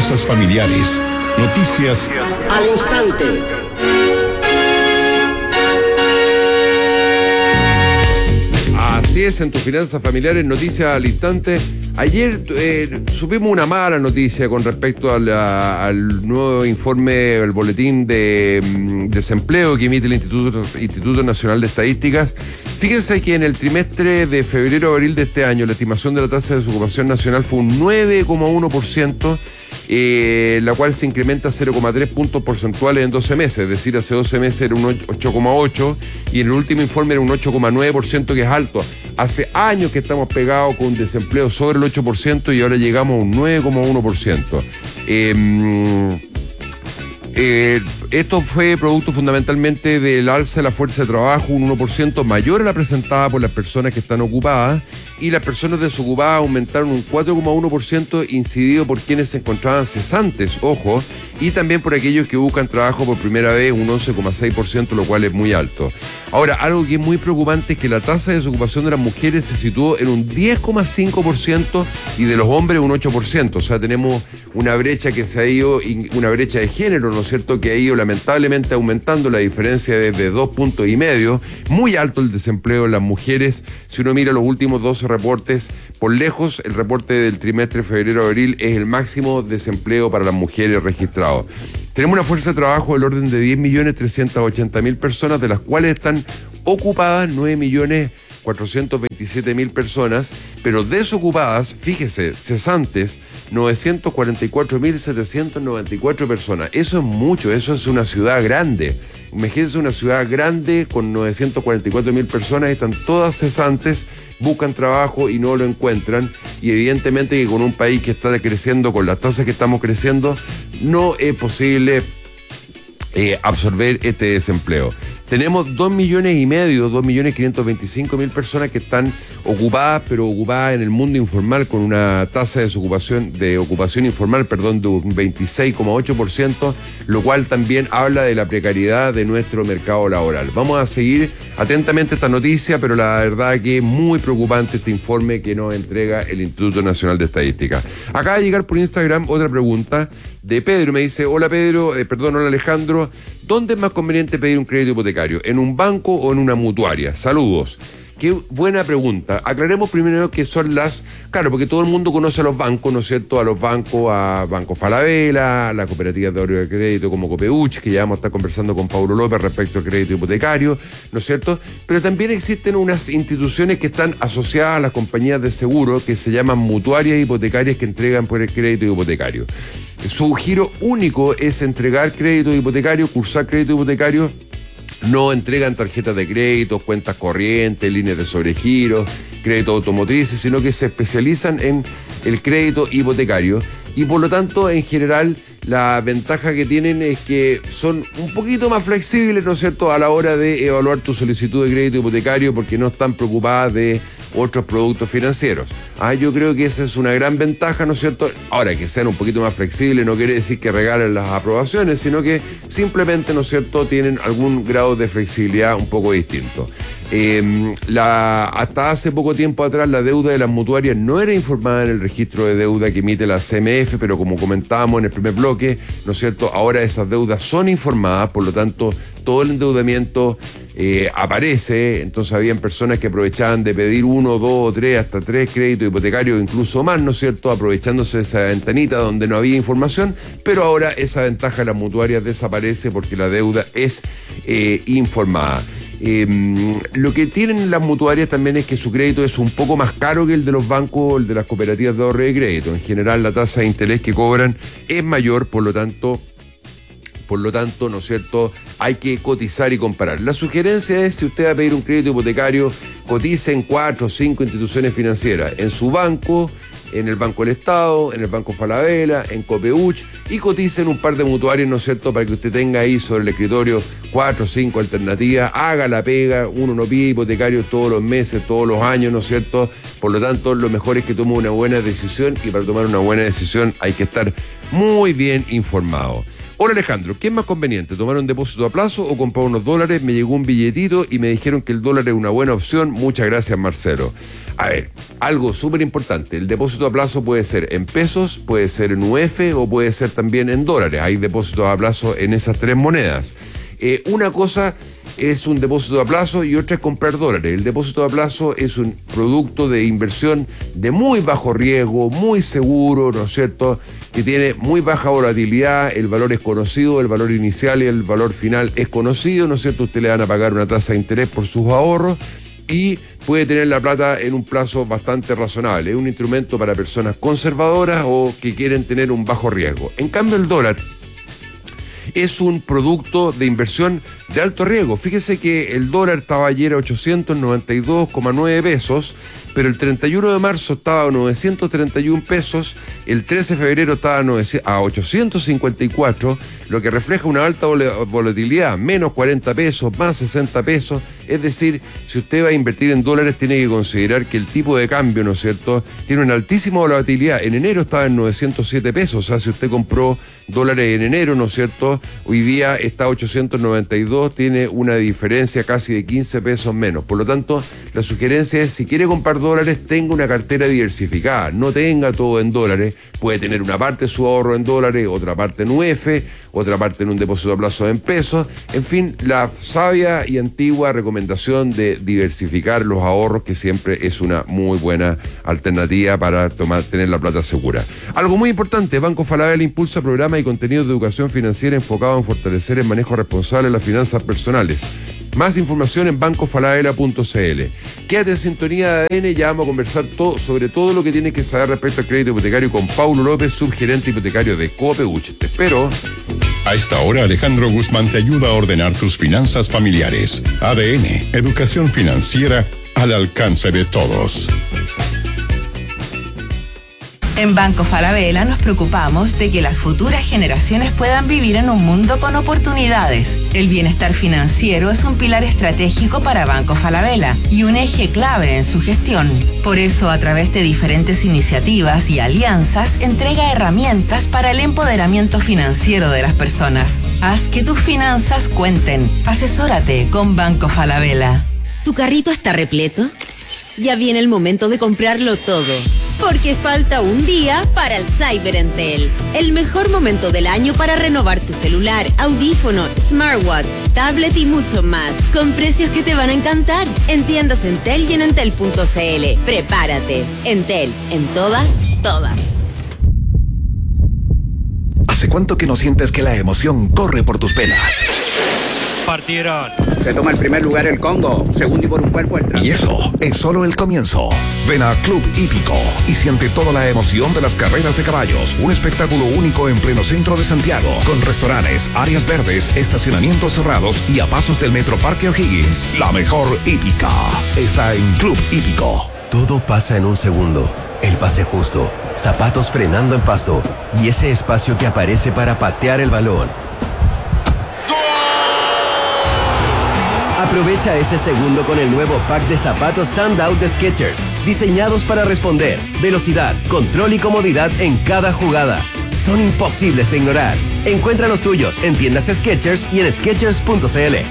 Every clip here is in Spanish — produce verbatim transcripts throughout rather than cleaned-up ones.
Finanzas Familiares. Noticias al instante. Así es, en tus finanzas familiares, noticias al instante. Ayer eh, supimos una mala noticia con respecto a la, al nuevo informe, el boletín de mm, desempleo que emite el Instituto, Instituto Nacional de Estadísticas. Fíjense que en el trimestre de febrero a abril de este año, la estimación de la tasa de desocupación nacional fue un nueve coma uno por ciento, eh, la cual se incrementa cero coma tres puntos porcentuales en doce meses, es decir, hace doce meses era un ocho coma ocho y en el último informe era un ocho coma nueve por ciento, que es alto. Hace años que estamos pegados con un desempleo sobre el ocho por ciento y ahora llegamos a un nueve coma uno por ciento. Eh, eh, esto fue producto fundamentalmente del alza de la fuerza de trabajo, un uno por ciento mayor a la presentada por las personas que están ocupadas, y las personas desocupadas aumentaron un cuatro coma uno por ciento, incidido por quienes se encontraban cesantes, ojo, y también por aquellos que buscan trabajo por primera vez, un once coma seis por ciento, lo cual es muy alto. Ahora, algo que es muy preocupante es que la tasa de desocupación de las mujeres se situó en un diez coma cinco por ciento y de los hombres un ocho por ciento. O sea, tenemos una brecha que se ha ido, una brecha de género, ¿no es cierto?, que ha ido lamentablemente aumentando la diferencia desde dos puntos y medio. Muy alto el desempleo en las mujeres. Si uno mira los últimos doce reportes, por lejos, el reporte del trimestre febrero-abril es el máximo desempleo para las mujeres registrado. Tenemos una fuerza de trabajo del orden de diez millones trescientas ochenta mil personas, de las cuales están ocupadas nueve millones cuatrocientos veintisiete mil personas, pero desocupadas, fíjese, cesantes, novecientos cuarenta y cuatro mil setecientos noventa y cuatro personas. Eso es mucho, eso es una ciudad grande. Imagínense una ciudad grande con novecientos cuarenta y cuatro mil personas, están todas cesantes, buscan trabajo y no lo encuentran, y evidentemente que con un país que está creciendo, con las tasas que estamos creciendo, no es posible eh, absorber este desempleo. Tenemos dos millones y medio, dos millones quinientos veinticinco mil personas que están ocupadas, pero ocupadas en el mundo informal, con una tasa de desocupación, de ocupación informal, perdón, de un veintiséis coma ocho por ciento, lo cual también habla de la precariedad de nuestro mercado laboral. Vamos a seguir atentamente esta noticia, pero la verdad que es muy preocupante este informe que nos entrega el Instituto Nacional de Estadística. Acaba de llegar por Instagram otra pregunta de Pedro. Me dice: hola Pedro, eh, perdón, hola Alejandro, ¿dónde es más conveniente pedir un crédito hipotecario? ¿En un banco o en una mutuaria? Saludos. Qué buena pregunta. Aclaremos primero qué son las... Claro, porque todo el mundo conoce a los bancos, ¿no es cierto? A los bancos, a Banco Falabella, a las cooperativas de ahorro de crédito como Copeuch, que ya vamos a estar conversando con Paulo López respecto al crédito hipotecario, ¿no es cierto? Pero también existen unas instituciones que están asociadas a las compañías de seguro que se llaman mutuarias hipotecarias, que entregan por el crédito hipotecario. Su giro único es entregar crédito hipotecario, cursar crédito hipotecario. No entregan tarjetas de crédito, cuentas corrientes, líneas de sobregiro, crédito automotrices, sino que se especializan en el crédito hipotecario, y por lo tanto, en general, la ventaja que tienen es que son un poquito más flexibles, ¿no es cierto?, a la hora de evaluar tu solicitud de crédito hipotecario, porque no están preocupadas de otros productos financieros. Ah, yo creo que esa es una gran ventaja, ¿no es cierto? Ahora, que sean un poquito más flexibles no quiere decir que regalen las aprobaciones, sino que simplemente, ¿no es cierto?, tienen algún grado de flexibilidad un poco distinto. Eh, la, hasta hace poco tiempo atrás, la deuda de las mutuarias no era informada en el registro de deuda que emite la C M F, pero como comentábamos en el primer bloque, ¿no es cierto?, ahora esas deudas son informadas, por lo tanto, todo el endeudamiento eh, aparece. Entonces habían personas que aprovechaban de pedir uno, dos, tres, hasta tres créditos hipotecarios, incluso más, ¿no es cierto?, aprovechándose de esa ventanita donde no había información, pero ahora esa ventaja de las mutuarias desaparece porque la deuda es eh, informada. Eh, lo que tienen las mutuarias también es que su crédito es un poco más caro que el de los bancos o el de las cooperativas de ahorro de crédito. En general, la tasa de interés que cobran es mayor, por lo tanto, por lo tanto, ¿no es cierto?, hay que cotizar y comparar. La sugerencia es, si usted va a pedir un crédito hipotecario, cotice en cuatro o cinco instituciones financieras, en su banco, en el Banco del Estado, en el Banco Falabella, en Copeuch, y coticen un par de mutuarios, ¿no es cierto?, para que usted tenga ahí sobre el escritorio cuatro o cinco alternativas, haga la pega. Uno no pide hipotecario todos los meses, todos los años, ¿no es cierto? Por lo tanto, lo mejor es que tome una buena decisión, y para tomar una buena decisión hay que estar muy bien informado. Hola Alejandro, ¿qué es más conveniente? ¿Tomar un depósito a plazo o comprar unos dólares? Me llegó un billetito y me dijeron que el dólar es una buena opción. Muchas gracias, Marcelo. A ver, algo súper importante. El depósito a plazo puede ser en pesos, puede ser en U F o puede ser también en dólares. Hay depósitos a plazo en esas tres monedas. Eh, una cosa es un depósito a plazo y otra es comprar dólares. El depósito a plazo es un producto de inversión de muy bajo riesgo, muy seguro, ¿no es cierto?, que tiene muy baja volatilidad, el valor es conocido, el valor inicial y el valor final es conocido, ¿no es cierto? Usted le van a pagar una tasa de interés por sus ahorros y puede tener la plata en un plazo bastante razonable. Es un instrumento para personas conservadoras o que quieren tener un bajo riesgo. En cambio, el dólar es un producto de inversión de alto riesgo. Fíjese que el dólar estaba ayer a ochocientos noventa y dos coma nueve pesos, pero el treinta y uno de marzo estaba a novecientos treinta y uno pesos, el trece de febrero estaba a ochocientos cincuenta y cuatro, lo que refleja una alta volatilidad, menos cuarenta pesos, más sesenta pesos. Es decir, si usted va a invertir en dólares, tiene que considerar que el tipo de cambio, ¿no es cierto?, tiene una altísima volatilidad. En enero estaba en novecientos siete pesos, o sea, si usted compró dólares en enero, ¿no es cierto?, hoy día está a ochocientos noventa y dos, tiene una diferencia casi de quince pesos menos. Por lo tanto, la sugerencia es, si quiere comprar dólares, tenga una cartera diversificada, no tenga todo en dólares. Puede tener una parte de su ahorro en dólares, otra parte en U F, otra parte en un depósito a plazo en pesos. En fin, la sabia y antigua recomendación de diversificar los ahorros, que siempre es una muy buena alternativa para tomar, tener la plata segura. Algo muy importante, Banco Falabella impulsa programas y contenidos de educación financiera enfocados en fortalecer el manejo responsable de las finanzas personales. Más información en banco falabella punto c l. Quédate en sintonía de A D N, ya vamos a conversar todo, sobre todo lo que tienes que saber respecto al crédito hipotecario con Paulo López, subgerente hipotecario de Copeuch. Te espero. A esta hora, Alejandro Guzmán te ayuda a ordenar tus finanzas familiares. A D N, educación financiera al alcance de todos. En Banco Falabella nos preocupamos de que las futuras generaciones puedan vivir en un mundo con oportunidades. El bienestar financiero es un pilar estratégico para Banco Falabella y un eje clave en su gestión. Por eso, a través de diferentes iniciativas y alianzas, entrega herramientas para el empoderamiento financiero de las personas. Haz que tus finanzas cuenten. Asesórate con Banco Falabella. ¿Tu carrito está repleto? Ya viene el momento de comprarlo todo. Porque falta un día para el Cyber Entel. El mejor momento del año para renovar tu celular, audífono, smartwatch, tablet y mucho más. Con precios que te van a encantar. En tiendas Entel y en entel punto c l. Prepárate. Entel, en todas, todas. ¿Hace cuánto que no sientes que la emoción corre por tus venas? Partieron. Se toma el primer lugar el Congo, segundo y por un cuerpo el trans. Y eso es solo el comienzo. Ven a Club Hípico y siente toda la emoción de las carreras de caballos. Un espectáculo único en pleno centro de Santiago, con restaurantes, áreas verdes, estacionamientos cerrados y a pasos del Metro Parque O'Higgins. La mejor hípica está en Club Hípico. Todo pasa en un segundo. El pase justo, zapatos frenando en pasto y ese espacio que aparece para patear el balón. Aprovecha ese segundo con el nuevo pack de zapatos Standout de Skechers, diseñados para responder, velocidad, control y comodidad en cada jugada. Son imposibles de ignorar. Encuentra los tuyos en tiendas Skechers y en skechers punto c l.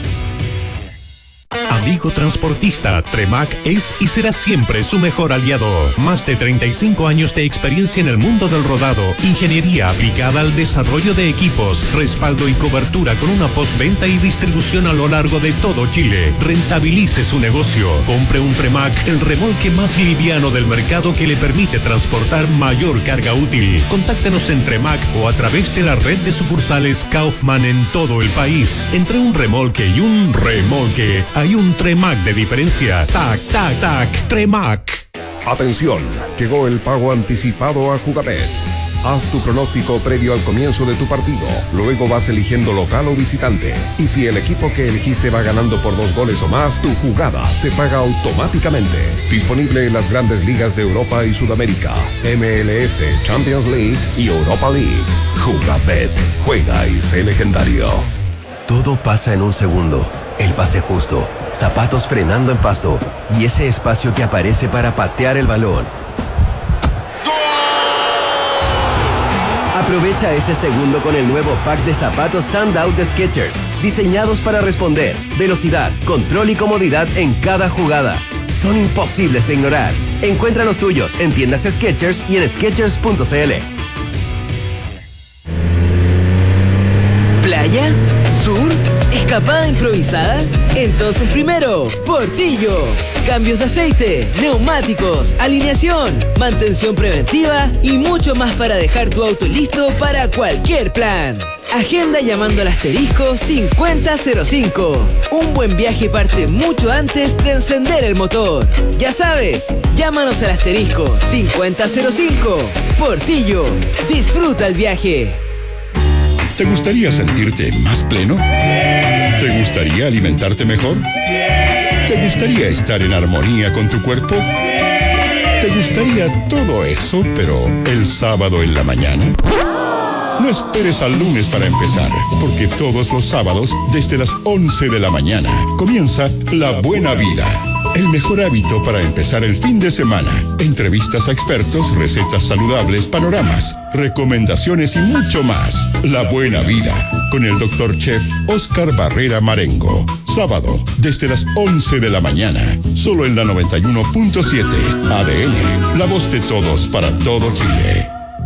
Amigo transportista, Tremac es y será siempre su mejor aliado. Más de treinta y cinco años de experiencia en el mundo del rodado, ingeniería aplicada al desarrollo de equipos, respaldo y cobertura con una postventa y distribución a lo largo de todo Chile. Rentabilice su negocio. Compre un Tremac, el remolque más liviano del mercado que le permite transportar mayor carga útil. Contáctenos en Tremac o a través de la red de sucursales Kaufman en todo el país. Entre un remolque y un remolque hay un Tremac de diferencia. Tac, tac, tac. Tremac. Atención, llegó el pago anticipado a Jugabet. Haz tu pronóstico previo al comienzo de tu partido. Luego vas eligiendo local o visitante. Y si el equipo que elegiste va ganando por dos goles o más, tu jugada se paga automáticamente. Disponible en las grandes ligas de Europa y Sudamérica, M L S, Champions League y Europa League. Jugabet. Juega y sé legendario. Todo pasa en un segundo. El pase justo, zapatos frenando en pasto y ese espacio que aparece para patear el balón. Aprovecha ese segundo con el nuevo pack de zapatos Standout de Skechers, diseñados para responder, velocidad, control y comodidad en cada jugada. Son imposibles de ignorar. Encuentra los tuyos en tiendas Skechers y en skechers punto c l. ¿Playa? ¿Sur? ¿Escapada improvisada? Entonces primero, Portillo. Cambios de aceite, neumáticos, alineación, mantención preventiva y mucho más para dejar tu auto listo para cualquier plan. Agenda llamando al asterisco cincuenta cero cinco. Un buen viaje parte mucho antes de encender el motor. Ya sabes, llámanos al asterisco cincuenta cero cinco. Portillo, disfruta el viaje. ¿Te gustaría sentirte más pleno? ¿Te gustaría alimentarte mejor? ¿Te gustaría estar en armonía con tu cuerpo? ¿Te gustaría todo eso, pero el sábado en la mañana? No esperes al lunes para empezar, porque todos los sábados, desde las once de la mañana, comienza La Buena Vida. El mejor hábito para empezar el fin de semana. Entrevistas a expertos, recetas saludables, panoramas, recomendaciones y mucho más. La Buena Vida, con el doctor Chef Oscar Barrera Marengo. Sábado, desde las once de la mañana. Solo en la noventa y uno punto siete. A D N, la voz de todos para todo Chile.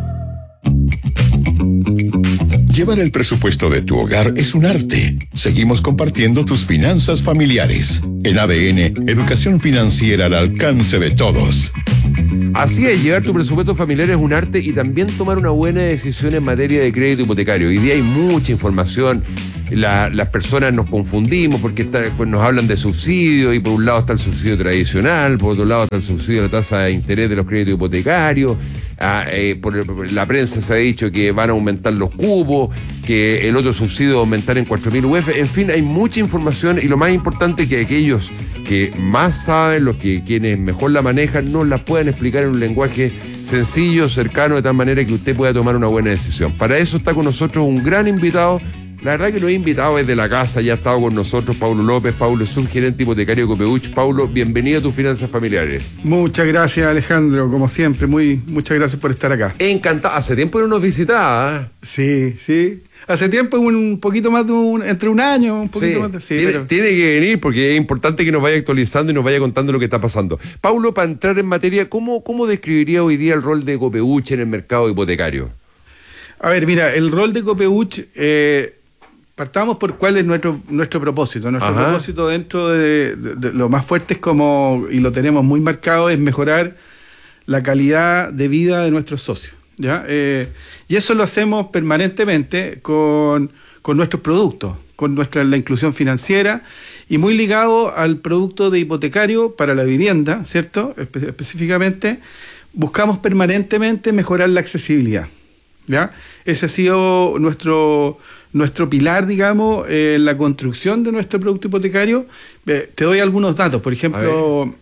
Llevar el presupuesto de tu hogar es un arte. Seguimos compartiendo tus finanzas familiares. En A D N, educación financiera al alcance de todos. Así es, llevar tu presupuesto familiar es un arte y también tomar una buena decisión en materia de crédito hipotecario. Hoy día hay mucha información. La, las personas nos confundimos porque está, pues nos hablan de subsidio y por un lado está el subsidio tradicional, por otro lado está el subsidio de la tasa de interés de los créditos hipotecarios. Ah, eh, por, por la prensa se ha dicho que van a aumentar los cupos, que el otro subsidio va a aumentar en cuatro mil U F. En fin, hay mucha información y lo más importante es que aquellos que más saben, los que quienes mejor la manejan, nos la puedan explicar en un lenguaje sencillo, cercano, de tal manera que usted pueda tomar una buena decisión. Para eso está con nosotros un gran invitado. La verdad que lo he invitado desde la casa, ya ha estado con nosotros Paulo López. Paulo es subgerente hipotecario de Copeuch. Paulo, bienvenido a tus finanzas familiares. Muchas gracias, Alejandro, como siempre, muy, muchas gracias por estar acá. Encantado, hace tiempo no nos visitaba. ¿eh? Sí, sí, hace tiempo, un poquito más de un, entre un año, un poquito sí, más de, sí, tiene, pero... tiene que venir porque es importante que nos vaya actualizando y nos vaya contando lo que está pasando. Paulo, para entrar en materia, ¿cómo, cómo describiría hoy día el rol de Copeuch en el mercado hipotecario? A ver, mira, el rol de Copeuch... Eh, partamos por cuál es nuestro nuestro propósito. Nuestro Ajá. propósito dentro de, de, de lo más fuerte es como, y lo tenemos muy marcado, es mejorar la calidad de vida de nuestros socios. ¿Ya? Eh, y eso lo hacemos permanentemente con, con nuestros productos, con nuestra la inclusión financiera y muy ligado al producto de hipotecario para la vivienda, ¿cierto? Espe- específicamente, buscamos permanentemente mejorar la accesibilidad. ¿Ya? Ese ha sido nuestro... nuestro pilar, digamos, en eh, la construcción de nuestro producto hipotecario. Eh, te doy algunos datos. Por ejemplo,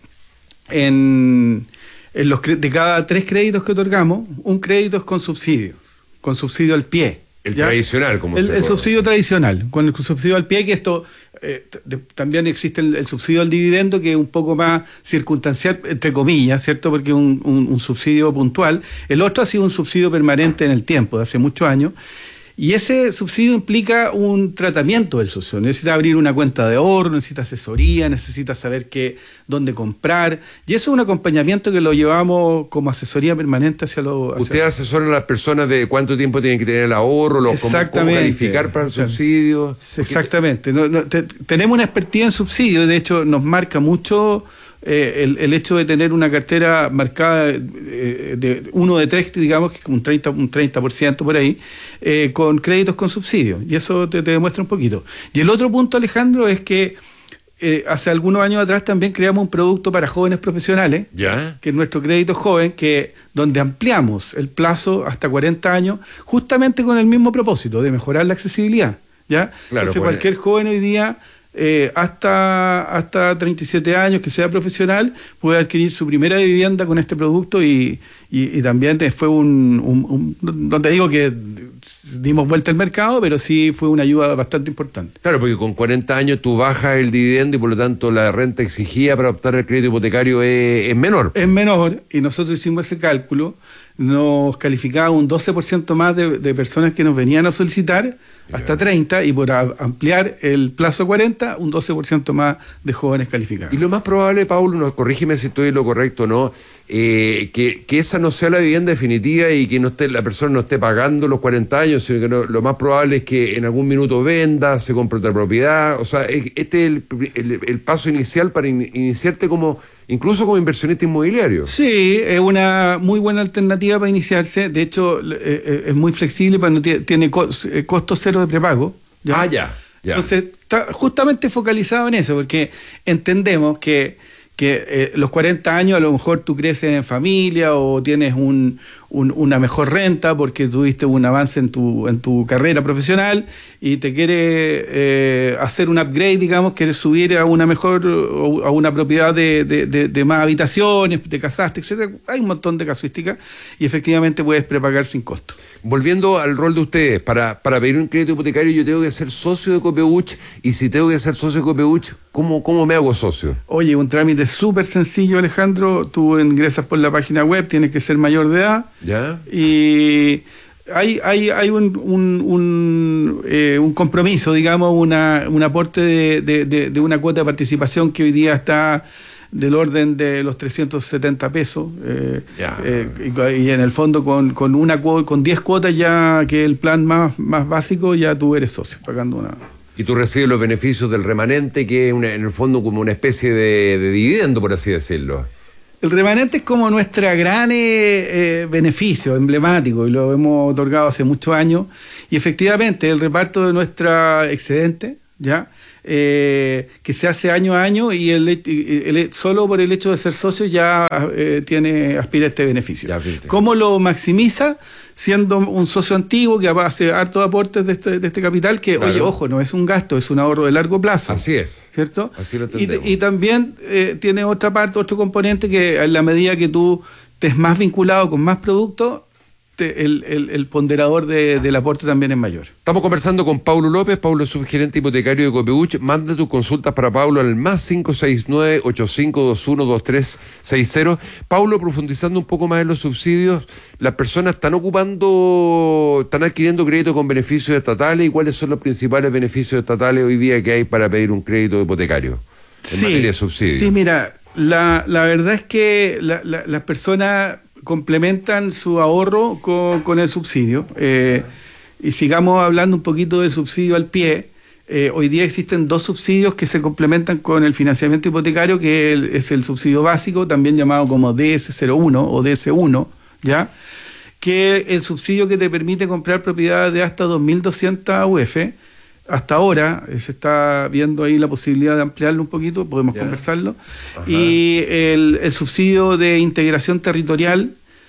en, en los de cada tres créditos que otorgamos, un crédito es con subsidio, con subsidio al pie. El ¿ya? tradicional, como el, se El subsidio tradicional, con el subsidio al pie, que esto eh, de, también existe el, el subsidio al dividendo, que es un poco más circunstancial, entre comillas, ¿cierto? Porque es un, un, un subsidio puntual. El otro ha sido un subsidio permanente en el tiempo, de hace muchos años. Y ese subsidio implica un tratamiento del socio. Necesita abrir una cuenta de ahorro, necesita asesoría, necesita saber qué, dónde comprar. Y eso es un acompañamiento que lo llevamos como asesoría permanente hacia los... ¿Usted asesora a las personas de cuánto tiempo tienen que tener el ahorro, los, cómo, cómo calificar para el subsidio? Exactamente. No, no, te, tenemos una expertise en subsidio, de hecho nos marca mucho... Eh, el, el hecho de tener una cartera marcada eh, de uno de tres, digamos, que es un treinta, un treinta por ciento por ahí, eh, con créditos con subsidio. Y eso te, te demuestra un poquito. Y el otro punto, Alejandro, es que eh, hace algunos años atrás también creamos un producto para jóvenes profesionales, ¿ya? Que es nuestro crédito joven, que donde ampliamos el plazo hasta cuarenta años, justamente con el mismo propósito, de mejorar la accesibilidad. ¿Ya? Claro, Entonces, cualquier joven hoy día... Eh, hasta, hasta treinta y siete años que sea profesional puede adquirir su primera vivienda con este producto y, y, y también fue un, un, un no te digo que dimos vuelta al mercado, pero sí fue una ayuda bastante importante. Claro, porque con cuarenta años tú bajas el dividendo y por lo tanto la renta exigida para optar al crédito hipotecario es, es menor. Es menor y nosotros hicimos ese cálculo nos calificaba un doce por ciento más de, de personas que nos venían a solicitar, hasta treinta, y por a, ampliar el plazo a cuarenta, un doce por ciento más de jóvenes calificados. Y lo más probable, Paulo, no, corrígeme si estoy en lo correcto o no, eh, que, que esa no sea la vivienda definitiva y que no esté, la persona no esté pagando los cuarenta años, sino que no, lo más probable es que en algún minuto venda, se compre otra propiedad. O sea, es, este es el, el, el paso inicial para in, iniciarte como, incluso como inversionista inmobiliario. Sí, es una muy buena alternativa para iniciarse. De hecho, eh, es muy flexible, para no tiene, tiene costo cero de prepago. ¿Ya? Ah, ya, ya. Entonces, está justamente focalizado en eso, porque entendemos que, que eh, los cuarenta años a lo mejor tú creces en familia o tienes un, un, una mejor renta porque tuviste un avance en tu, en tu carrera profesional y te quieres eh, hacer un upgrade, digamos, quieres subir a una mejor, a una propiedad de, de, de, de más habitaciones, te casaste, etcétera. Hay un montón de casuísticas y efectivamente puedes prepagar sin costo. Volviendo al rol de ustedes, para, para pedir un crédito hipotecario yo tengo que ser socio de Copeuch, y si tengo que ser socio de Copeuch, ¿cómo, cómo me hago socio? Oye, un trámite súper sencillo, Alejandro. Tú ingresas por la página web, tienes que ser mayor de edad. ¿Ya? Y hay, hay, hay un, un, un, eh, un compromiso, digamos, una, un aporte de, de, de, de una cuota de participación que hoy día está del orden de los trescientos setenta pesos, eh, eh, y, y en el fondo con, con una con diez cuotas ya, que es el plan más, más básico, ya tú eres socio, pagando una... Y tú recibes los beneficios del remanente, que es una, en el fondo como una especie de, de dividendo, por así decirlo. El remanente es como nuestra gran eh, eh, beneficio emblemático, y lo hemos otorgado hace muchos años, y efectivamente el reparto de nuestra excedente, ¿ya? Eh, que se hace año a año, y el, el, el, solo por el hecho de ser socio ya eh, tiene aspira a este beneficio. Ya, ¿cómo lo maximiza? Siendo un socio antiguo que hace hartos aportes de este, de este capital, que, claro, oye, ojo, no es un gasto, es un ahorro de largo plazo. Así es. ¿Cierto? Así lo entendemos. Y, y también eh, tiene otra parte, otro componente, que en la medida que tú estés más vinculado con más productos, El, el, el ponderador de, del aporte también es mayor. Estamos conversando con Paulo López. Paulo es subgerente hipotecario de Copeuch. Manda tus consultas para Paulo al más cinco seis nueve, ocho cinco dos uno, dos tres seis cero. Paulo, profundizando un poco más en los subsidios, ¿las personas están ocupando, están adquiriendo crédito con beneficios estatales? ¿Y cuáles son los principales beneficios estatales hoy día que hay para pedir un crédito hipotecario en sí, materia de subsidios? Sí, mira, la, la verdad es que la, la, las personas complementan su ahorro con, con el subsidio. Eh, y sigamos hablando un poquito del subsidio al pie. Eh, hoy día existen dos subsidios que se complementan con el financiamiento hipotecario, que el, es el subsidio básico, también llamado como D S cero uno o D S uno, ¿ya? Que es el subsidio que te permite comprar propiedades de hasta dos mil doscientas U F. Hasta ahora eh, se está viendo ahí la posibilidad de ampliarlo un poquito, podemos yeah. conversarlo. Ajá. Y el, el subsidio de integración territorial,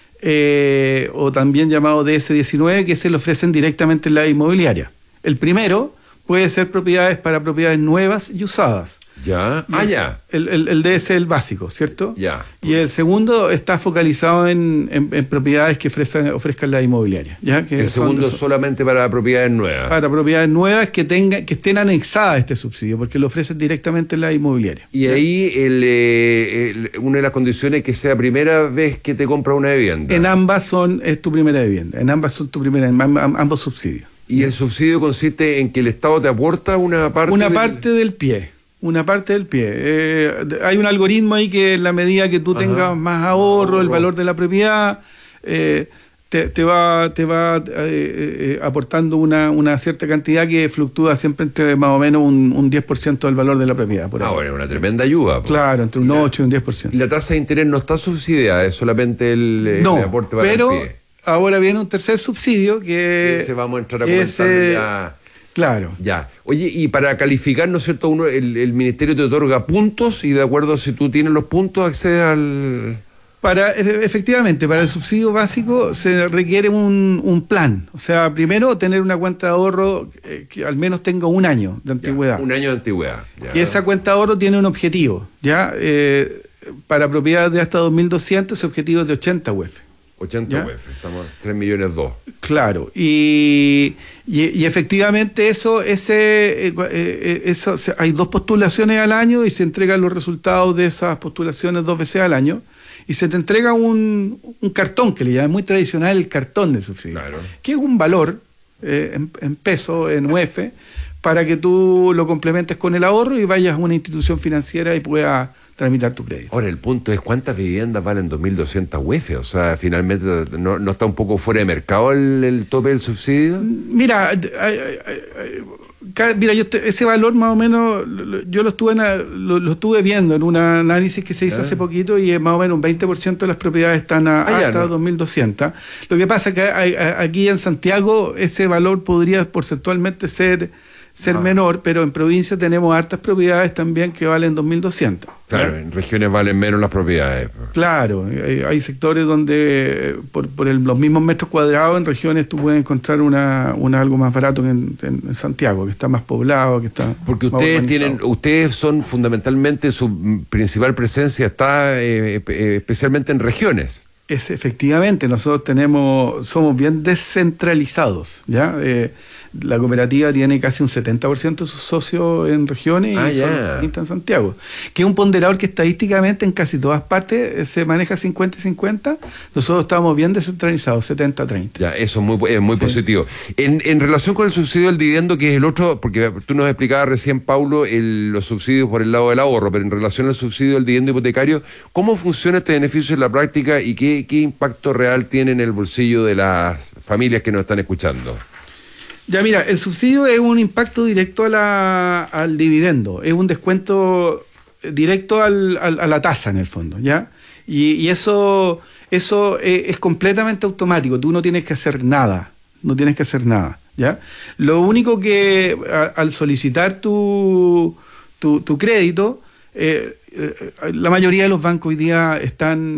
eh, o también llamado D S diecinueve, que se le ofrecen directamente en la inmobiliaria. El primero puede ser propiedades para propiedades nuevas y usadas. Ya, ah, ya. El, el, el D S es el básico, ¿cierto? Ya. Y el segundo está focalizado en, en, en propiedades que ofrezcan, ofrezcan la inmobiliaria. ¿Ya? Que el segundo es solamente para propiedades nuevas. Para propiedades nuevas que tengan, que estén anexadas a este subsidio, porque lo ofrecen directamente en la inmobiliaria. Y ¿ya? Ahí el, eh, el, una de las condiciones es que sea primera vez que te compra una vivienda. En ambas son, es tu primera vivienda, en ambas son tu primera, en ambos subsidios. ¿Y el subsidio consiste en que el Estado te aporta una parte? Una del... parte del pie. Una parte del pie. Eh, hay un algoritmo ahí que en la medida que tú tengas Ajá. más ahorro, el valor de la propiedad, eh, te, te va, te va eh, eh, aportando una, una cierta cantidad que fluctúa siempre entre más o menos un, un diez por ciento del valor de la propiedad. Por ah, ahí. Bueno, una tremenda ayuda. Pues. Claro, entre un la, ocho y un diez por ciento. ¿Y la tasa de interés no está subsidiada? ¿Es solamente el, no, el aporte para pero el pie? Ahora viene un tercer subsidio que... Ese vamos a entrar a comentarlo ya... Claro. Ya. Oye, y para calificar, ¿no es cierto? Uno, el, el ministerio te otorga puntos y de acuerdo a si tú tienes los puntos, accedes al... Para, efectivamente, para el subsidio básico se requiere un, un plan. O sea, primero tener una cuenta de ahorro eh, que al menos tenga un año de antigüedad. Ya, un año de antigüedad. Ya. Y esa cuenta de ahorro tiene un objetivo, ¿ya? Eh, para propiedades de hasta dos mil doscientos, ese objetivo es de ochenta U F. ochenta U F, estamos tres millones dos. Claro, y, y, y efectivamente eso, ese, eh, eh, eso, hay dos postulaciones al año y se entregan los resultados de esas postulaciones dos veces al año. y se te entrega un, un cartón que le llaman, muy tradicional, el cartón de subsidio, claro. que es un valor eh, en, en peso, en U F, para que tú lo complementes con el ahorro y vayas a una institución financiera y puedas tramitar tu crédito. Ahora, el punto es cuántas viviendas valen dos mil doscientas U F, o sea, finalmente no, no está un poco fuera de mercado el, el tope del subsidio. Mira, ay, ay, ay, Mira, yo te, ese valor más o menos, lo, yo lo estuve, lo, lo estuve viendo en un análisis que se hizo ah. hace poquito y más o menos un veinte por ciento de las propiedades están a, ah, hasta no. dos mil doscientos. Lo que pasa es que hay, aquí en Santiago ese valor podría porcentualmente ser, ser ah. menor, pero en provincia tenemos hartas propiedades también que valen dos mil doscientos. Claro, en regiones valen menos las propiedades. Claro, hay, hay sectores donde por, por el, los mismos metros cuadrados en regiones tú puedes encontrar una, una algo más barato que en, en Santiago, que está más poblado, que está porque ustedes tienen, ustedes son fundamentalmente, su principal presencia está eh, eh, especialmente en regiones. Es efectivamente, nosotros tenemos, somos bien descentralizados, ¿ya? Eh, la cooperativa tiene casi un setenta por ciento de sus socios en regiones ah, y son quinta en Santiago, que es un ponderador que estadísticamente en casi todas partes eh, se maneja cincuenta y cincuenta. Nosotros estamos bien descentralizados, setenta treinta. Ya, eso es muy, es muy sí. positivo. En, en relación con el subsidio del dividendo, que es el otro, porque tú nos explicabas recién, Paulo, el, los subsidios por el lado del ahorro, pero en relación al subsidio del dividendo hipotecario, ¿cómo funciona este beneficio en la práctica y qué, qué impacto real tiene en el bolsillo de las familias que nos están escuchando? Ya mira, el subsidio es un impacto directo a la, al dividendo, es un descuento directo al, al, a la tasa en el fondo, ¿ya? Y, y eso, eso es, es completamente automático, tú no tienes que hacer nada, no tienes que hacer nada, ¿ya? Lo único que a, al solicitar tu, tu, tu crédito, eh, eh, la mayoría de los bancos hoy día están